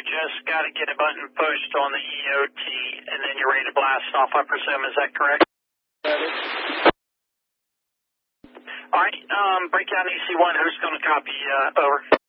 just got to get a button pushed on the EOT, and then you're ready to blast off, I presume. Is that correct? All right, breakdown EC1, who's going to copy? Over.